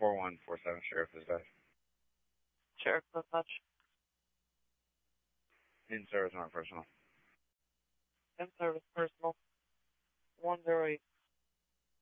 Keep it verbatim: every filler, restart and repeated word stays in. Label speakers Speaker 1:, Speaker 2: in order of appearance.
Speaker 1: four one four seven, Sheriff is dispatch.
Speaker 2: Sheriff dispatch.
Speaker 1: In service, not personal.
Speaker 2: In service personal. one zero eight